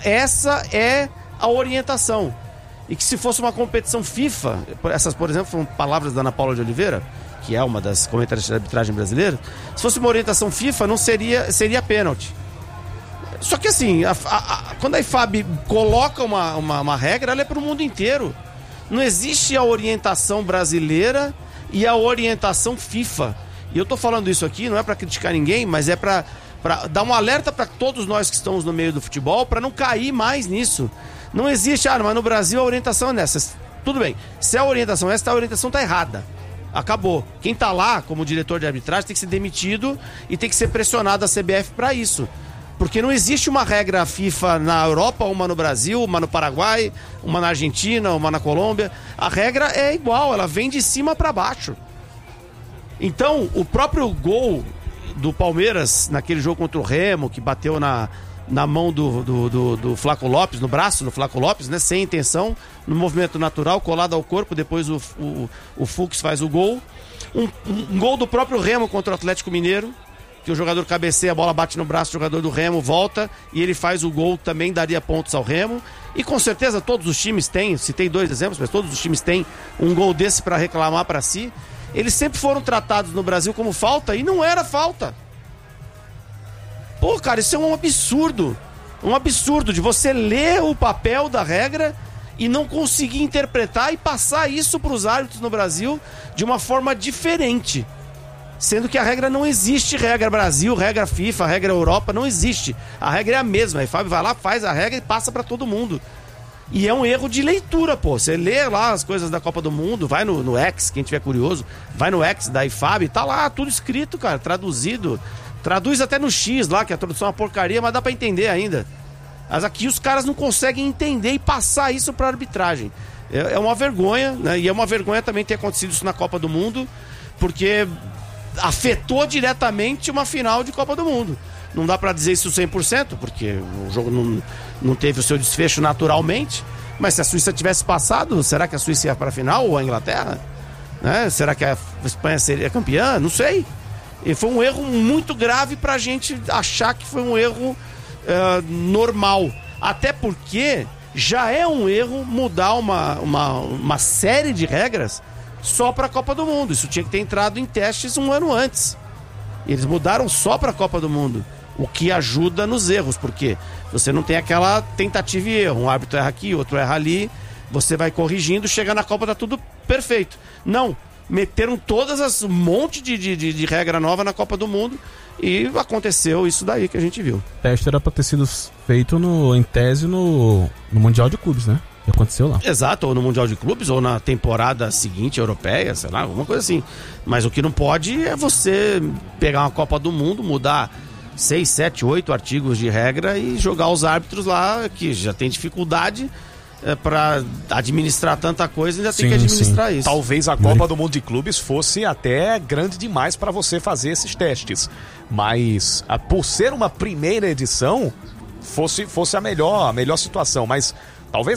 essa é a orientação. E que se fosse uma competição FIFA, essas, por exemplo, foram palavras da Ana Paula de Oliveira, que é uma das comentaristas de arbitragem brasileira, se fosse uma orientação FIFA, não seria pênalti. Só que assim, quando a IFAB coloca uma regra, ela é para o mundo inteiro. Não existe a orientação brasileira e a orientação FIFA. E eu tô falando isso aqui, não é para criticar ninguém, mas é para dar um alerta para todos nós que estamos no meio do futebol, para não cair mais nisso. Não existe, mas no Brasil a orientação é nessa. Tudo bem, se a orientação é essa, a orientação tá errada. Acabou. Quem tá lá como diretor de arbitragem tem que ser demitido e tem que ser pressionado a CBF para isso. Porque não existe uma regra FIFA na Europa, uma no Brasil, uma no Paraguai, uma na Argentina, uma na Colômbia. A regra é igual, ela vem de cima para baixo. Então, o próprio gol do Palmeiras naquele jogo contra o Remo, que bateu na mão do Flaco Lopes, no braço do Flaco Lopes, né, sem intenção, no movimento natural, colado ao corpo, depois o Fux faz o gol. Um gol do próprio Remo contra o Atlético Mineiro, que o jogador cabeceia, a bola bate no braço do jogador do Remo, volta e ele faz o gol, também daria pontos ao Remo. E com certeza todos os times têm, citei 2 exemplos, mas todos os times têm um gol desse para reclamar para si. Eles sempre foram tratados no Brasil como falta e não era falta. Pô, cara, isso é um absurdo. Um absurdo de você ler o papel da regra e não conseguir interpretar e passar isso para os árbitros no Brasil de uma forma diferente. Sendo que a regra não existe, regra Brasil, regra FIFA, regra Europa, não existe. A regra é a mesma, a IFAB vai lá, faz a regra e passa pra todo mundo. E é um erro de leitura, pô. Você lê lá as coisas da Copa do Mundo, vai no X, quem tiver curioso, vai no X da IFAB, tá lá tudo escrito, cara, traduzido. Traduz até no X lá, que a tradução é uma porcaria, mas dá pra entender ainda. Mas aqui os caras não conseguem entender e passar isso pra arbitragem. É uma vergonha, né? E é uma vergonha também ter acontecido isso na Copa do Mundo, porque afetou diretamente uma final de Copa do Mundo. Não dá pra dizer isso 100%, porque o jogo não teve o seu desfecho naturalmente, mas se a Suíça tivesse passado, será que a Suíça ia pra final ou a Inglaterra? Né? Será que a Espanha seria campeã? Não sei. E foi um erro muito grave pra gente achar que foi um erro normal. Até porque já é um erro mudar uma série de regras só para a Copa do Mundo. Isso tinha que ter entrado em testes um ano antes. Eles mudaram só para a Copa do Mundo, o que ajuda nos erros, porque você não tem aquela tentativa e erro. Um árbitro erra aqui, outro erra ali, você vai corrigindo, chega na Copa, tá tudo perfeito. Não, meteram um monte de regra nova na Copa do Mundo e aconteceu isso daí que a gente viu. O teste era para ter sido feito em tese no Mundial de Clubes, né? Aconteceu lá. Exato, ou no Mundial de Clubes, ou na temporada seguinte, europeia, sei lá, alguma coisa assim. Mas o que não pode é você pegar uma Copa do Mundo, mudar 6, 7, 8 artigos de regra e jogar os árbitros lá, que já tem dificuldade para administrar tanta coisa, ainda tem que administrar isso. Talvez a Copa do Mundo de Clubes fosse até grande demais para você fazer esses testes. Mas, por ser uma primeira edição, fosse a melhor situação. Mas talvez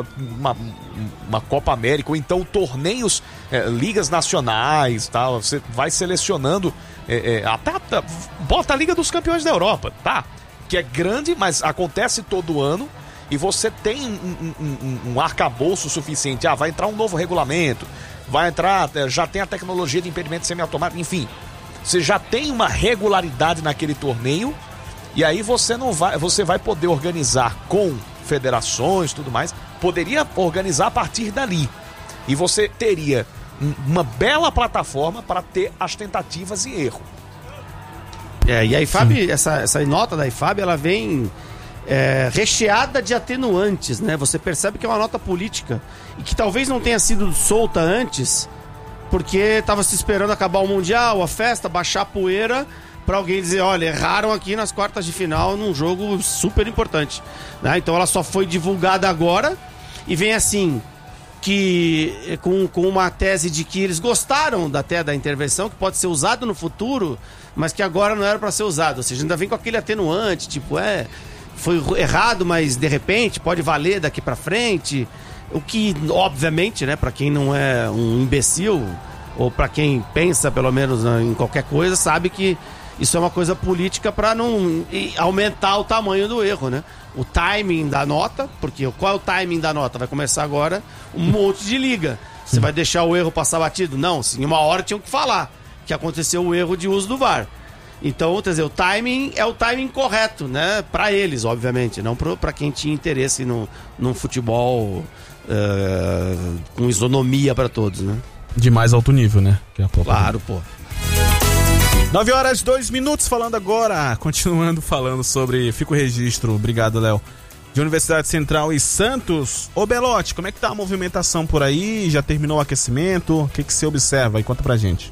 uma Copa América, ou então torneios, ligas nacionais, tá? Você vai selecionando, até bota a Liga dos Campeões da Europa, tá? Que é grande, mas acontece todo ano, e você tem um arcabouço suficiente. Vai entrar um novo regulamento, vai entrar, já tem a tecnologia de impedimento semiautomático, enfim. Você já tem uma regularidade naquele torneio, e aí você vai poder organizar com federações e tudo mais, poderia organizar a partir dali. E você teria uma bela plataforma para ter as tentativas e erro. E a IFAB, essa nota da IFAB, ela vem recheada de atenuantes, né? Você percebe que é uma nota política e que talvez não tenha sido solta antes, porque estava se esperando acabar o Mundial, a festa, baixar a poeira, para alguém dizer, olha, erraram aqui nas quartas de final num jogo super importante, né? Então ela só foi divulgada agora e vem assim, que com uma tese de que eles gostaram até da intervenção, que pode ser usado no futuro, mas que agora não era para ser usado. Ou seja, ainda vem com aquele atenuante, tipo, foi errado, mas de repente pode valer daqui para frente. O que, obviamente, né, para quem não é um imbecil, ou para quem pensa pelo menos em qualquer coisa, sabe que Isso é uma coisa política para não aumentar o tamanho do erro, né? O timing da nota, porque qual é o timing da nota? Vai começar agora um monte de liga. Você vai deixar o erro passar batido? Não, sim, uma hora tinham que falar que aconteceu o erro de uso do VAR. Então, quer dizer, o timing é o timing correto, né? Para eles, obviamente, não para quem tinha interesse num futebol com isonomia para todos, né? De mais alto nível, né? Que é a Copa. Claro, pô. 9h02, falando agora, continuando falando sobre, fica o registro, obrigado, Léo, de Universidade Central e Santos. Ô Belotti, como é que tá a movimentação por aí? Já terminou o aquecimento? O que você observa aí? Conta pra gente.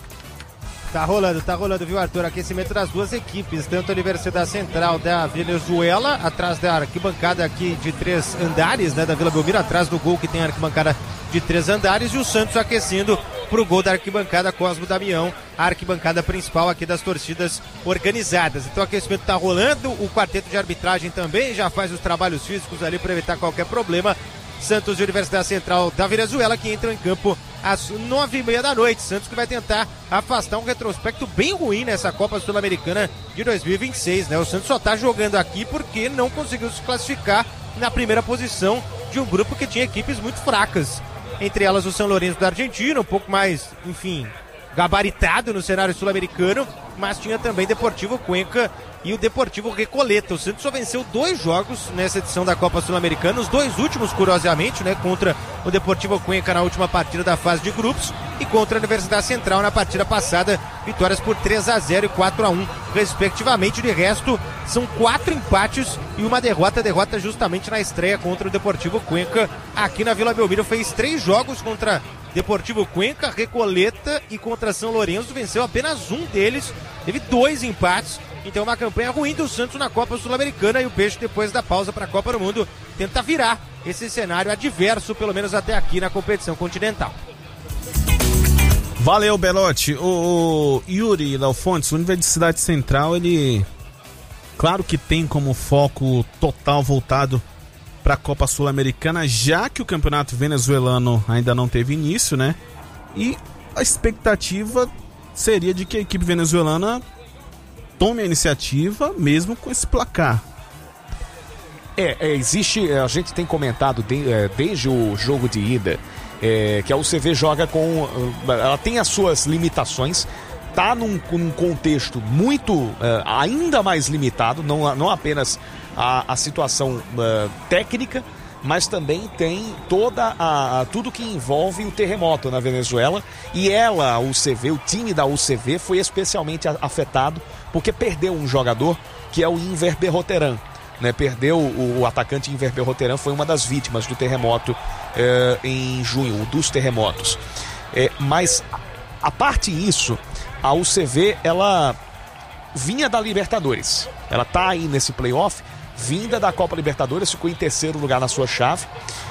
Tá rolando, viu, Arthur? Aquecimento das duas equipes, tanto a Universidade Central da Venezuela, atrás da arquibancada aqui de 3 andares, né, da Vila Belmiro, atrás do gol que tem a arquibancada de 3 andares, e o Santos aquecendo pro gol da arquibancada Cosmo Damião, a arquibancada principal aqui das torcidas organizadas. Então o aquecimento tá rolando, o quarteto de arbitragem também já faz os trabalhos físicos ali para evitar qualquer problema. Santos e Universidade Central da Venezuela, que entram em campo às 9h30 da noite. Santos que vai tentar afastar um retrospecto bem ruim nessa Copa Sul-Americana de 2026, né? O Santos só tá jogando aqui porque não conseguiu se classificar na primeira posição de um grupo que tinha equipes muito fracas. Entre elas o São Lourenço da Argentina, um pouco mais, enfim, gabaritado no cenário sul-americano, mas tinha também Deportivo Cuenca e o Deportivo Recoleta. O Santos só venceu 2 jogos nessa edição da Copa Sul-Americana, os 2 últimos, curiosamente, né, contra o Deportivo Cuenca na última partida da fase de grupos e contra a Universidade Central na partida passada, vitórias por 3-0 e 4-1, respectivamente. De resto, são 4 empates e uma derrota justamente na estreia contra o Deportivo Cuenca aqui na Vila Belmiro. Fez 3 jogos contra Deportivo Cuenca, Recoleta e contra São Lourenço, venceu apenas um deles, teve 2 empates. Então uma campanha ruim do Santos na Copa Sul-Americana, e o Peixe, depois da pausa para a Copa do Mundo, tenta virar esse cenário adverso, pelo menos até aqui na competição continental. Valeu, Belotti. O Yuri Léo Fontes, Universidade Central, ele claro que tem como foco total voltado para a Copa Sul-Americana, já que o campeonato venezuelano ainda não teve início, né? E a expectativa seria de que a equipe venezuelana tome a iniciativa mesmo com esse placar. Existe, a gente tem comentado desde o jogo de ida, que a UCV joga com, ela tem as suas limitações, tá num contexto muito, ainda mais limitado, não apenas a situação técnica, mas também tem tudo que envolve o terremoto na Venezuela, e a UCV, o time da UCV foi especialmente afetado porque perdeu um jogador que é o Inver Berroteran, né? Perdeu o atacante Inver Berroteran, foi uma das vítimas do terremoto em junho, dos terremotos. Mas a parte disso, a UCV ela vinha da Libertadores, ela tá aí nesse playoff, vinda da Copa Libertadores, ficou em 3º lugar na sua chave,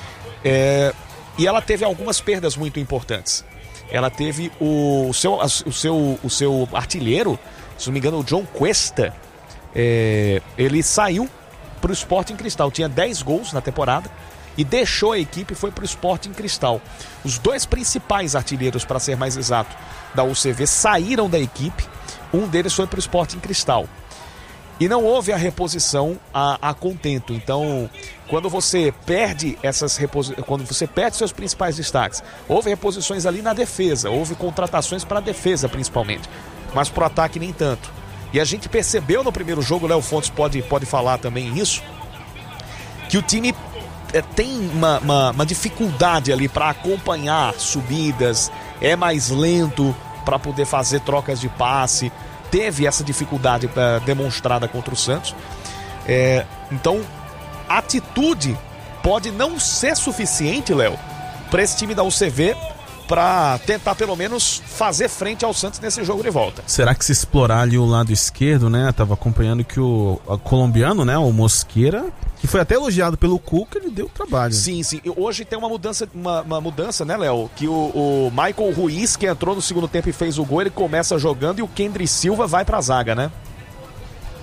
e ela teve algumas perdas muito importantes. Ela teve o seu artilheiro, se não me engano, o John Cuesta, ele saiu para o Sporting Cristal, tinha 10 gols na temporada e deixou a equipe e foi para o Sporting Cristal. Os 2 principais artilheiros, para ser mais exato, da UCV saíram da equipe, um deles foi para o Sporting Cristal. E não houve a reposição a contento. Então, quando você perde quando você perde seus principais destaques, houve reposições ali na defesa, houve contratações para a defesa principalmente, mas para o ataque nem tanto. E a gente percebeu no primeiro jogo, o Léo Fontes pode falar também isso, que o time tem uma dificuldade ali para acompanhar subidas, é mais lento para poder fazer trocas de passe. Teve essa dificuldade demonstrada contra o Santos. Então, a atitude pode não ser suficiente, Léo, para esse time da UCV para tentar pelo menos fazer frente ao Santos nesse jogo de volta. Será que se explorar ali o lado esquerdo, né? Tava acompanhando que o colombiano, né, o Mosqueira, que foi até elogiado pelo Cuca, ele deu trabalho. Sim. Hoje tem uma mudança, né, Léo? Que o Michael Ruiz, que entrou no segundo tempo e fez o gol, ele começa jogando, e o Kendry Silva vai pra zaga, né?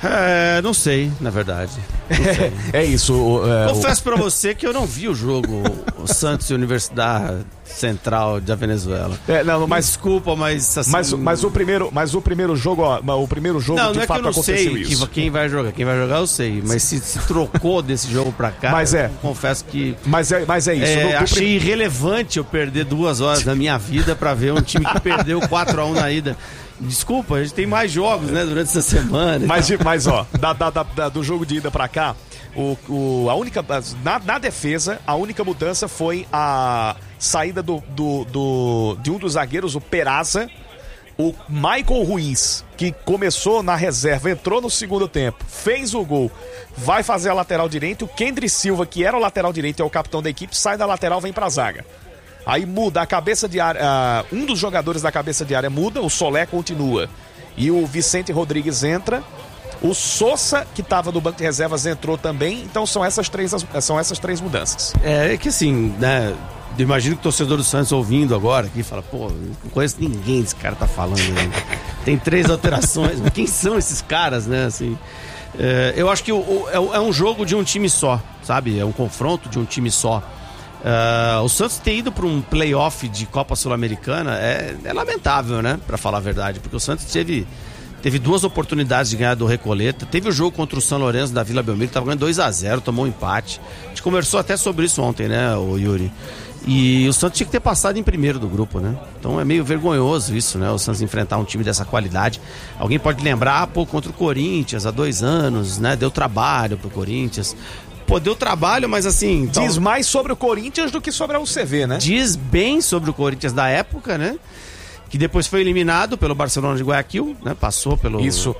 Não sei, na verdade. Não sei. É isso. Confesso pra você que eu não vi o jogo, o Santos e Universidade Central da Venezuela. Mas desculpa, mas assim... Mas o primeiro jogo, o primeiro jogo não de é fato que eu não aconteceu sei isso. quem vai jogar eu sei, mas se trocou desse jogo pra cá, eu confesso que... Mas é isso. Achei irrelevante eu perder 2 horas da minha vida pra ver um time que perdeu 4-1 na ida. Desculpa, a gente tem mais jogos, né, durante essa semana. Mas ó, do jogo de ida pra cá, a única, na defesa, a única mudança foi a saída de um dos zagueiros, o Peraza. O Michael Ruiz, que começou na reserva, entrou no segundo tempo, fez o gol, vai fazer a lateral direita. O Kendry Silva, que era o lateral direito, é o capitão da equipe, sai da lateral, vem pra zaga. Aí muda a cabeça de área, um dos jogadores da cabeça de área muda, o Solé continua. E o Vicente Rodrigues entra. O Sousa, que estava no banco de reservas, entrou também. Então são essas três mudanças. É que assim, né? Imagino que o torcedor do Santos ouvindo agora aqui fala, pô, não conheço ninguém desse cara tá falando, né? Tem 3 alterações, mas quem são esses caras, né? Assim, eu acho que é um jogo de um time só, sabe? É um confronto de um time só. O Santos ter ido para um playoff de Copa Sul-Americana é lamentável, né? Pra falar a verdade, porque o Santos teve 2 oportunidades de ganhar do Recoleta. Teve o jogo contra o São Lourenço da Vila Belmiro, tava ganhando 2-0, tomou um empate. A gente conversou até sobre isso ontem, né, o Yuri? E o Santos tinha que ter passado em primeiro do grupo, né? Então é meio vergonhoso isso, né? O Santos enfrentar um time dessa qualidade. Alguém pode lembrar, contra o Corinthians há 2 anos, né? Deu trabalho pro Corinthians. Deu trabalho, mas assim... Diz mais sobre o Corinthians do que sobre a UCV, né? Diz bem sobre o Corinthians da época, né? Que depois foi eliminado pelo Barcelona de Guayaquil, né? Passou pela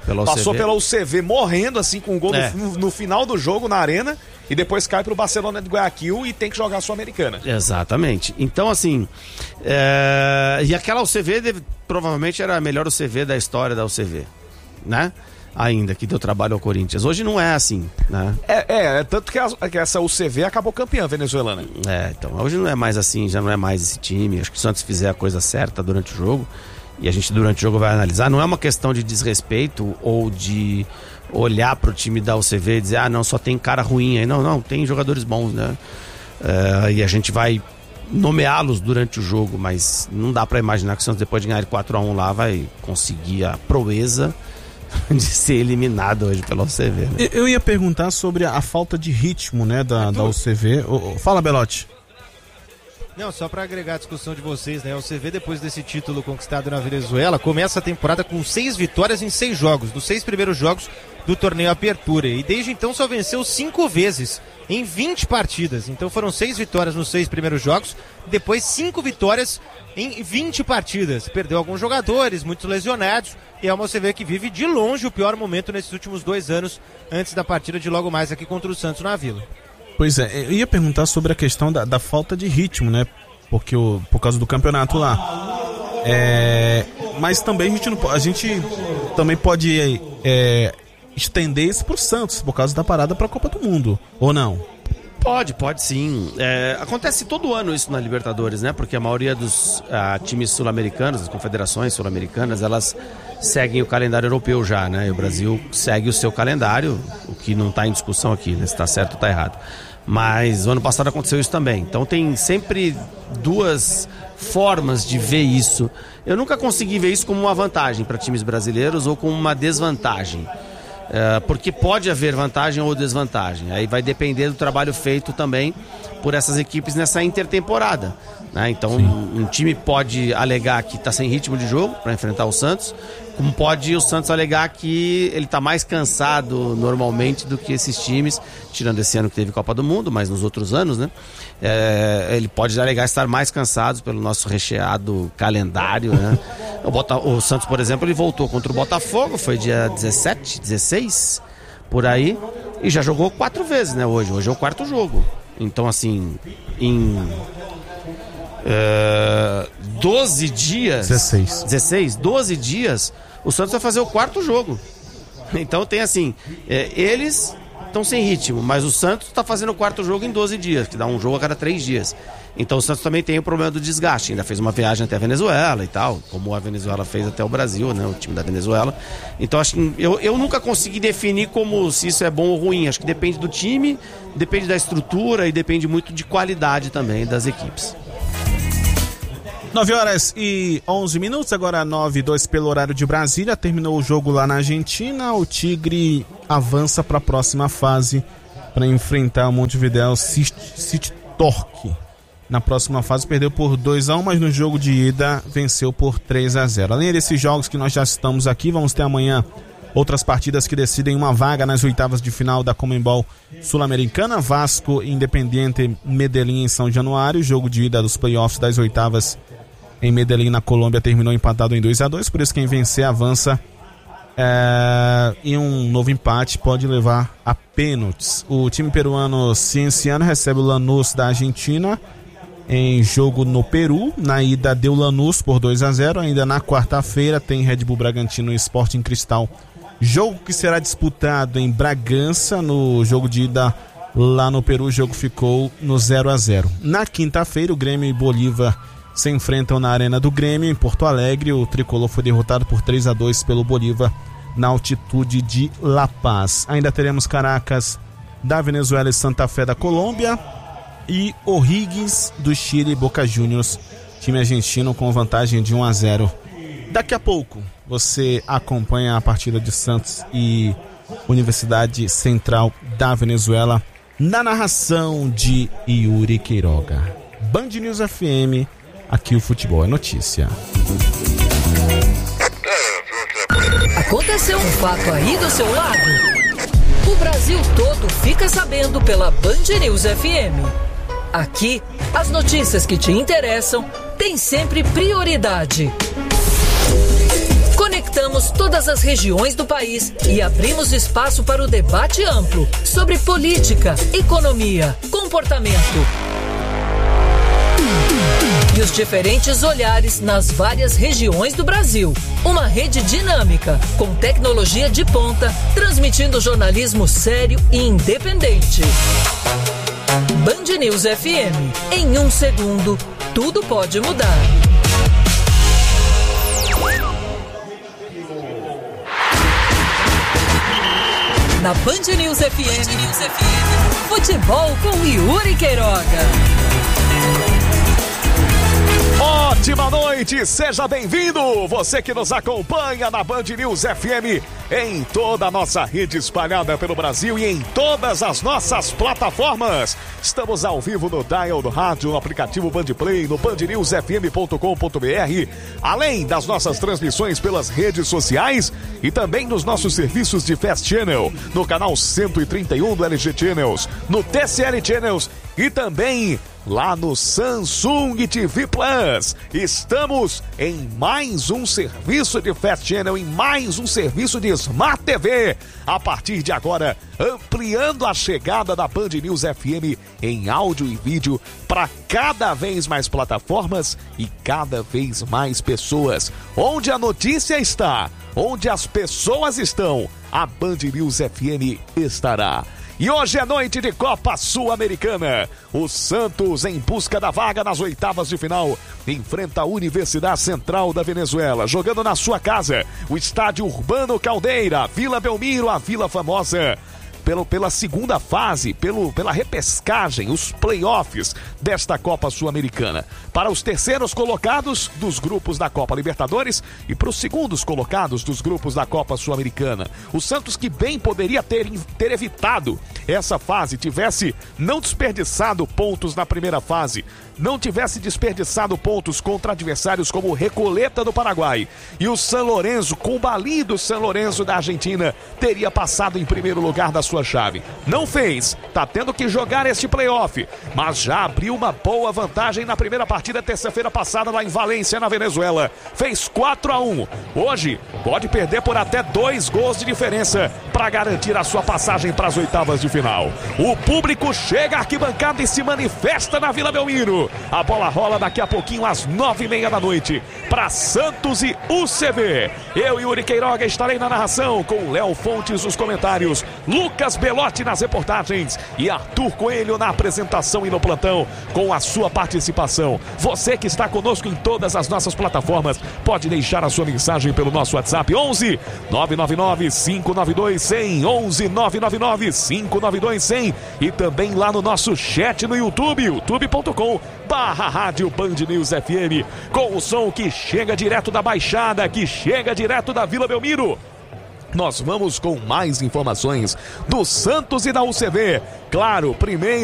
UCV morrendo assim com um gol no final do jogo na arena e depois cai pro Barcelona de Guayaquil e tem que jogar a Sul-Americana. Exatamente. Então assim, e aquela UCV provavelmente era a melhor UCV da história da UCV, né? Ainda que deu trabalho ao Corinthians. Hoje não é assim, né? Tanto que essa UCV acabou campeã venezuelana. Então, hoje não é mais assim, já não é mais esse time. Acho que se o Santos fizer a coisa certa durante o jogo, e a gente durante o jogo vai analisar, não é uma questão de desrespeito ou de olhar pro time da UCV e dizer, não, só tem cara ruim aí. Não, tem jogadores bons, né? E a gente vai nomeá-los durante o jogo, mas não dá pra imaginar que o Santos, depois de ganhar de 4-1 lá, vai conseguir a proeza de ser eliminado hoje pela UCV, né? Eu ia perguntar sobre a falta de ritmo, né, da UCV. Fala, Belotti. Não, só para agregar a discussão de vocês, né? A UCV, depois desse título conquistado na Venezuela, começa a temporada com 6 vitórias em 6 jogos, dos 6 primeiros jogos do torneio Apertura. E desde então só venceu 5 vezes em 20 partidas. Então foram 6 vitórias nos 6 primeiros jogos, depois 5 vitórias em 20 partidas. Perdeu alguns jogadores, muitos lesionados, e é uma UCV que vive de longe o pior momento nesses últimos 2 anos, antes da partida de logo mais aqui contra o Santos na Vila. Pois é, eu ia perguntar sobre a questão da falta de ritmo, né? Porque por causa do campeonato lá. Mas também a gente também pode estender isso pro Santos, por causa da parada pra Copa do Mundo, ou não? Pode sim. Acontece todo ano isso na Libertadores, né? Porque a maioria dos times sul-americanos, as confederações sul-americanas, elas seguem o calendário europeu já, né? E o Brasil segue o seu calendário, o que não está em discussão aqui, né? Se está certo ou está errado. Mas o ano passado aconteceu isso também. Então tem sempre 2 formas de ver isso. Eu nunca consegui ver isso como uma vantagem para times brasileiros ou como uma desvantagem. Porque pode haver vantagem ou desvantagem. Aí vai depender do trabalho feito também por essas equipes nessa intertemporada, né? Então um time pode alegar que está sem ritmo de jogo para enfrentar o Santos, como pode o Santos alegar que ele está mais cansado normalmente do que esses times, tirando esse ano que teve Copa do Mundo, mas nos outros anos, né? Ele pode alegar estar mais cansado pelo nosso recheado calendário, né? O Santos, por exemplo, ele voltou contra o Botafogo, foi dia 17, 16, por aí, e já jogou 4 vezes, né? Hoje é o 4º jogo. Então, assim, em 12 dias... 12 dias, o Santos vai fazer o 4º jogo. Então tem assim, eles estão sem ritmo, mas o Santos está fazendo o 4º jogo em 12 dias, que dá um jogo a cada 3 dias. Então o Santos também tem o problema do desgaste, ainda fez uma viagem até a Venezuela e tal, como a Venezuela fez até o Brasil, né, o time da Venezuela. Então acho que eu nunca consegui definir como se isso é bom ou ruim, acho que depende do time, depende da estrutura e depende muito de qualidade também das equipes. 9h11, agora 9h02 pelo horário de Brasília. Terminou o jogo lá na Argentina. O Tigre avança para a próxima fase para enfrentar o Montevideo City Torque. Na próxima fase perdeu por 2-1, mas no jogo de ida venceu por 3-0. Além desses jogos que nós já citamos aqui, vamos ter amanhã outras partidas que decidem uma vaga nas oitavas de final da Conmebol Sul-Americana. Vasco e Independiente Medellín em São Januário. Jogo de ida dos playoffs das oitavas em Medellín, na Colômbia, terminou empatado em 2-2, por isso quem vencer avança, e um novo empate pode levar a pênaltis. O time peruano Cienciano recebe o Lanús da Argentina em jogo no Peru. Na ida deu Lanús por 2-0. Ainda na quarta-feira tem Red Bull Bragantino e Sporting Cristal, jogo que será disputado em Bragança. No jogo de ida lá no Peru, o jogo ficou no 0-0. Na quinta-feira, o Grêmio e Bolívar se enfrentam na Arena do Grêmio, em Porto Alegre. O tricolor foi derrotado por 3-2 pelo Bolívar na altitude de La Paz. Ainda teremos Caracas da Venezuela e Santa Fé da Colômbia, e O'Higgins do Chile e Boca Juniors, time argentino, com vantagem de 1-0. Daqui a pouco você acompanha a partida de Santos e Universidade Central da Venezuela na narração de Yuri Queiroga. Band News FM, aqui o futebol é notícia. Aconteceu um fato aí do seu lado? O Brasil todo fica sabendo pela Band News FM. Aqui, as notícias que te interessam têm sempre prioridade. Conectamos todas as regiões do país e abrimos espaço para o debate amplo sobre política, economia, comportamento e os diferentes olhares nas várias regiões do Brasil. Uma rede dinâmica, com tecnologia de ponta, transmitindo jornalismo sério e independente. Band News FM. Em 1 segundo, tudo pode mudar. Na Band News FM, futebol com Yuri Queiroga. Ótima noite, seja bem-vindo, você que nos acompanha na Band News FM, em toda a nossa rede espalhada pelo Brasil e em todas as nossas plataformas. Estamos ao vivo no dial do rádio, no aplicativo Bandplay, no bandnewsfm.com.br, além das nossas transmissões pelas redes sociais e também nos nossos serviços de Fast Channel, no canal 131 do LG Channels, no TCL Channels e também lá no Samsung TV Plus. Estamos em mais um serviço de Fast Channel, em mais um serviço de Smart TV. A partir de agora, ampliando a chegada da Band News FM em áudio e vídeo para cada vez mais plataformas e cada vez mais pessoas. Onde a notícia está, onde as pessoas estão, a Band News FM estará. E hoje é noite de Copa Sul-Americana. O Santos, em busca da vaga nas oitavas de final, enfrenta a Universidade Central da Venezuela, jogando na sua casa, o Estádio Urbano Caldeira, Vila Belmiro, a Vila Famosa. Pela segunda fase, pela repescagem, os playoffs desta Copa Sul-Americana. Para os terceiros colocados dos grupos da Copa Libertadores e para os segundos colocados dos grupos da Copa Sul-Americana. O Santos, que bem poderia ter evitado essa fase, tivesse não desperdiçado pontos na primeira fase, não tivesse desperdiçado pontos contra adversários como o Recoleta do Paraguai e o San Lorenzo, combalido San Lorenzo da Argentina, teria passado em primeiro lugar da sua chave. Não fez, tá tendo que jogar este playoff, mas já abriu uma boa vantagem na primeira partida terça-feira passada lá em Valência, na Venezuela. Fez 4-1. Hoje pode perder por até 2 gols de diferença para garantir a sua passagem para as oitavas de final. O público chega à arquibancada e se manifesta na Vila Belmiro. A bola rola daqui a pouquinho às 9h30 da noite para Santos e UCV. Eu e Yuri Queiroga estarei na narração com Léo Fontes nos comentários, Lucas Lucas Belotti nas reportagens e Arthur Coelho na apresentação e no plantão, com a sua participação. Você que está conosco em todas as nossas plataformas, pode deixar a sua mensagem pelo nosso WhatsApp 11 999 592 100, 11 999 592 100, e também lá no nosso chat no YouTube, youtube.com/Rádio Band News FM, com o som que chega direto da Baixada, que chega direto da Vila Belmiro. Nós vamos com mais informações do Santos e da UCV. Claro, primeiro